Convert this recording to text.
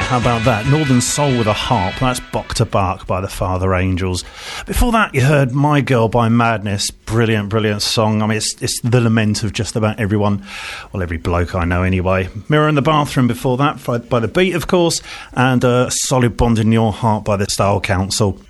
How about that? Northern Soul with a Harp. That's Bok to Bark by the Father Angels. Before that, you heard My Girl by Madness. Brilliant, brilliant song. I mean, it's the lament of just about everyone. Well, every bloke I know anyway. Mirror in the Bathroom before that by The Beat, of course. And Solid Bond in Your Heart by the Style Council.